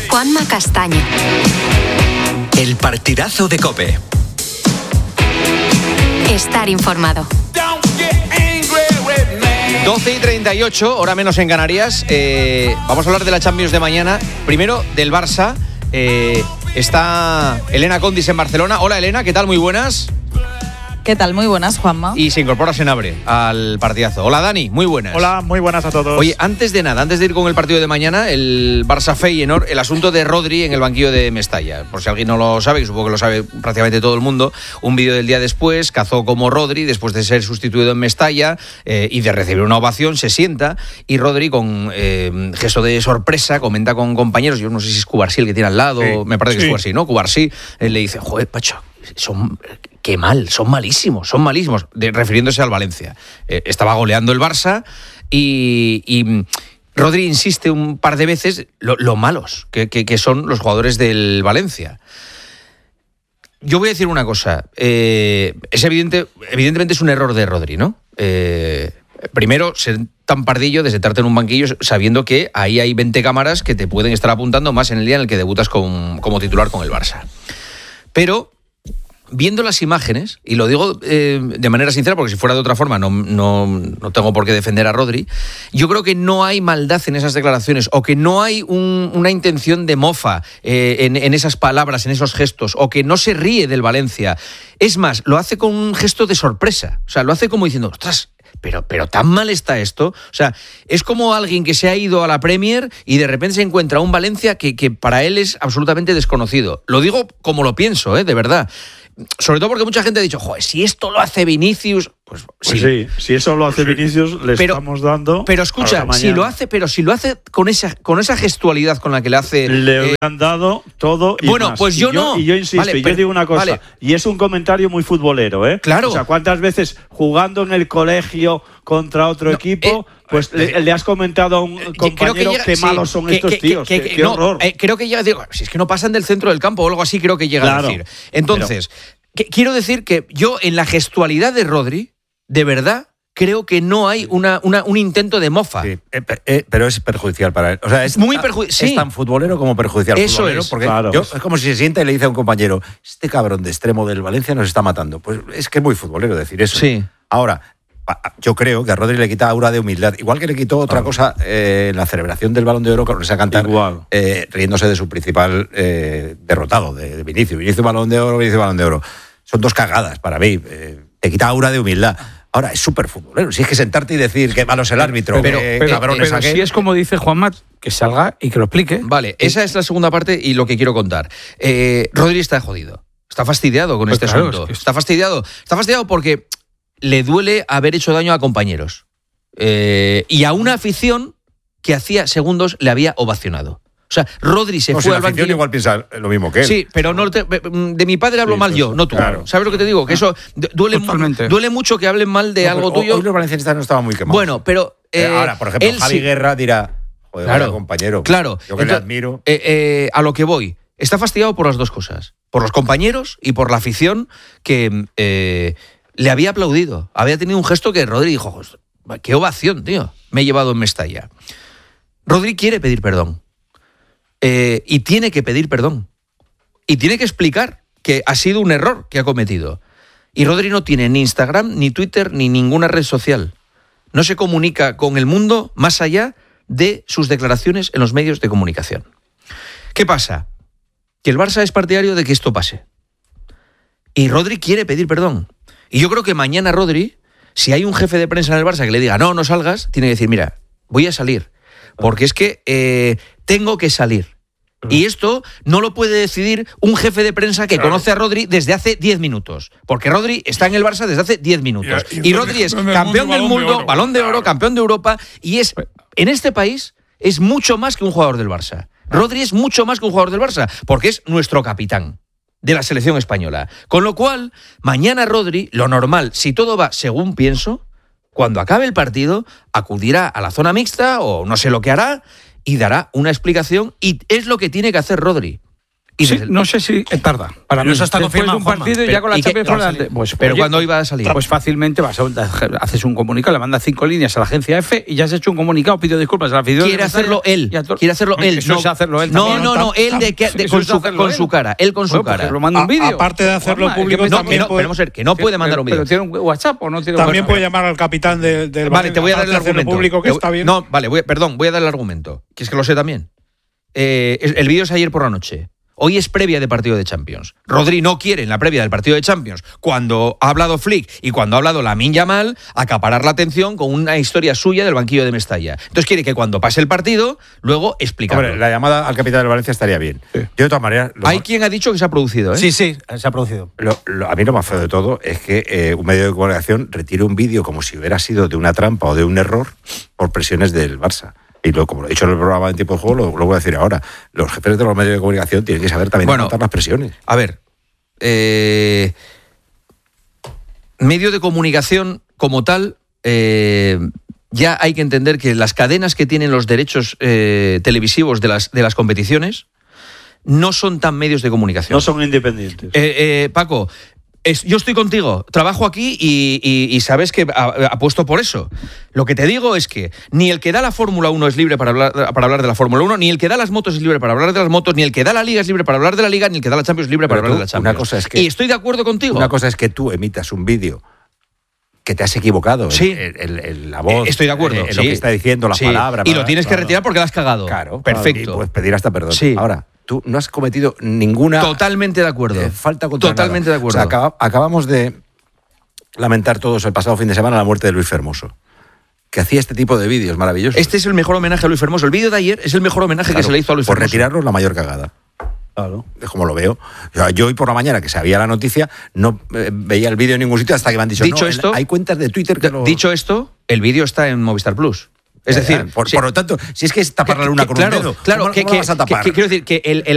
Juanma Castaño. El partidazo de COPE. Estar informado. 12:38, hora menos en Canarias. Vamos a hablar de la Champions de mañana. Primero, del Barça. Está Elena Condis en Barcelona. Hola, Elena, ¿qué tal? Muy buenas. ¿Qué tal? Muy buenas, Juanma. Y se incorpora Senabre al partidazo. Hola, Dani, muy buenas. Hola, muy buenas a todos. Oye, antes de ir con el partido de mañana, el Barça-Feyenoord, el asunto de Rodri en el banquillo de Mestalla. Por si alguien no lo sabe, que supongo que lo sabe prácticamente todo el mundo, un vídeo del día después, cazó como Rodri, después de ser sustituido en Mestalla y de recibir una ovación, se sienta y Rodri, con gesto de sorpresa, comenta con compañeros, yo no sé si es Cubarsí el que tiene al lado, sí, me parece que es Cubarsí, ¿no? Cubarsí le dice, joder, Pacho, qué mal, son malísimos, refiriéndose al Valencia. Estaba goleando el Barça y Rodri insiste un par de veces lo malos que son los jugadores del Valencia. Yo voy a decir una cosa, es evidentemente es un error de Rodri, ¿no? Primero, ser tan pardillo de sentarte en un banquillo sabiendo que ahí hay 20 cámaras que te pueden estar apuntando más en el día en el que debutas como titular con el Barça. Pero viendo las imágenes, y lo digo de manera sincera porque si fuera de otra forma no tengo por qué defender a Rodri, yo creo que no hay maldad en esas declaraciones o que no hay una intención de mofa en esas palabras, en esos gestos, o que no se ríe del Valencia. Es más, lo hace con un gesto de sorpresa, o sea, lo hace como diciendo, ostras, pero tan mal está esto. O sea, es como alguien que se ha ido a la Premier y de repente se encuentra un Valencia que para él es absolutamente desconocido. Lo digo como lo pienso, de verdad. Sobre todo porque mucha gente ha dicho, joder, si esto lo hace Vinicius, pues sí, si eso lo hace Vinicius, le estamos dando. Pero escucha, si lo hace con esa gestualidad con la que le hace. Le han dado todo y bueno, más. pues yo no. Y yo insisto, vale, yo digo una cosa, vale. Y es un comentario muy futbolero, ¿eh? Claro. O sea, ¿cuántas veces jugando en el colegio contra otro equipo, pues le has comentado a un compañero qué malos son estos tíos? Qué horror. Creo que llega, digo, si es que no pasan del centro del campo o algo así, creo que llega a decir. Entonces, quiero decir que yo en la gestualidad de Rodri, de verdad, creo que no hay un intento de mofa. Sí, pero es perjudicial para él. O sea, es muy perjudicial. Es tan futbolero como perjudicial. Eso futbolero, es. Porque claro. es como si se sienta y le dice a un compañero, este cabrón de extremo del Valencia nos está matando. Pues es que es muy futbolero decir eso. Sí. Ahora, yo creo que a Rodri le quita aura de humildad. Igual que le quitó otra cosa en la celebración del Balón de Oro, con esa cantar riéndose de su principal derrotado, de Vinicius. Vinicius Balón de Oro. Son dos cagadas para mí. Te quita aura de humildad. Ahora, es súper futbolero. Si es que sentarte y decir que malo es el árbitro, pero si es como dice Juanma, que salga y que lo explique. Vale, esa es la segunda parte y lo que quiero contar. Rodri está jodido. Está fastidiado con este asunto. Está fastidiado porque le duele haber hecho daño a compañeros. Y a una afición que hacía segundos le había ovacionado. O sea, Rodri se fue al banquillo. Igual piensa lo mismo que él. Sí, pero de mi padre hablo mal yo, no tú. Claro. ¿Sabes lo que te digo? Que eso duele mucho que hablen mal de algo tuyo. Hoy los valencianistas no estaban muy quemados. Bueno, pero ahora, por ejemplo, Javi Guerra dirá, joder, claro, compañero. Claro. Yo que le admiro. A lo que voy. Está fastidiado por las dos cosas. Por los compañeros y por la afición que le había aplaudido. Había tenido un gesto que Rodri dijo, qué ovación, tío. Me he llevado en Mestalla. Rodri quiere pedir perdón. Y tiene que pedir perdón. Y tiene que explicar que ha sido un error que ha cometido. Y Rodri no tiene ni Instagram, ni Twitter, ni ninguna red social. No se comunica con el mundo más allá de sus declaraciones en los medios de comunicación. ¿Qué pasa? Que el Barça es partidario de que esto pase. Y Rodri quiere pedir perdón. Y yo creo que mañana Rodri, si hay un jefe de prensa en el Barça que le diga no salgas, tiene que decir, mira, voy a salir. Porque es que tengo que salir. Y esto no lo puede decidir un jefe de prensa que conoce a Rodri desde hace 10 minutos. Porque Rodri está en el Barça desde hace 10 minutos. Y Rodri es campeón del mundo, Balón de Oro, campeón de Europa. Y en este país es mucho más que un jugador del Barça. Rodri es mucho más que un jugador del Barça. Porque es nuestro capitán de la selección española. Con lo cual, mañana Rodri, lo normal, si todo va según pienso, cuando acabe el partido, acudirá a la zona mixta o no sé lo que hará y dará una explicación, y es lo que tiene que hacer Rodri. Sí, no sé si tarda. Para mí, eso está después de confirmado, un partido y ya con la Champions por delante. Pero ¿cuándo iba a salir? Pues fácilmente haces un comunicado, le mandas 5 líneas a la agencia F y ya has hecho un comunicado, pidió disculpas a la afición. Quiere hacerlo él. Quiere hacerlo él. Eso es hacerlo él. No, él con su cara. Él con su cara. Lo manda un vídeo. Aparte de hacerlo público, también que no puede mandar un vídeo. ¿Pero tiene un WhatsApp o no tiene También puede llamar al capitán del Vale, te voy a dar el argumento. Público, que está bien. No, vale, voy a dar el argumento. Que es que lo sé también. El vídeo es ayer por la noche. Hoy es previa de partido de Champions. Rodri no quiere en la previa del partido de Champions, cuando ha hablado Flick y cuando ha hablado Lamine Yamal, acaparar la atención con una historia suya del banquillo de Mestalla. Entonces quiere que cuando pase el partido, luego explicarlo. Hombre, la llamada al capitán del Valencia estaría bien. Sí. Yo de todas maneras... Hay quien ha dicho que se ha producido, ¿eh? Sí, se ha producido. A mí lo más feo de todo es que un medio de comunicación retire un vídeo como si hubiera sido de una trampa o de un error por presiones del Barça. Y como lo he dicho en el programa en tiempo de juego, lo voy a decir ahora. Los jefes de los medios de comunicación tienen que saber también aguantar las presiones. A ver, medio de comunicación como tal, ya hay que entender que las cadenas que tienen los derechos televisivos de las competiciones no son tan medios de comunicación. No son independientes. Paco, yo estoy contigo, trabajo aquí y sabes que apuesto por eso. Lo que te digo es que ni el que da la Fórmula 1 es libre para hablar de la Fórmula 1, ni el que da las motos es libre para hablar de las motos, ni el que da la Liga es libre para hablar de la Liga, ni el que da la Champions es libre para hablar de la Champions. Una cosa es que, y estoy de acuerdo contigo. Una cosa es que tú emitas un vídeo que te has equivocado sí. en la voz. Estoy de acuerdo. En lo que está diciendo, las palabras. Y lo tienes que retirar porque la has cagado. Claro. Perfecto. Y puedes pedir hasta perdón. Sí. Ahora, tú no has cometido ninguna... Totalmente de acuerdo. Falta contra Totalmente nada. de acuerdo. O sea, acabamos de lamentar todos el pasado fin de semana la muerte de Luis Fermoso, que hacía este tipo de vídeos maravillosos. Este es el mejor homenaje a Luis Fermoso. El vídeo de ayer es el mejor homenaje que se le hizo a Luis Fermoso. Por retirarlo, la mayor cagada. Claro. Es como lo veo. Yo hoy por la mañana, que sabía la noticia, no veía el vídeo en ningún sitio hasta que me han dicho, dicho esto, hay cuentas de Twitter que Dicho esto, el vídeo está en Movistar Plus. Es decir, por lo tanto, si es que es tapar la luna con un dedo, claro, ¿cómo vas a tapar? quiero decir que el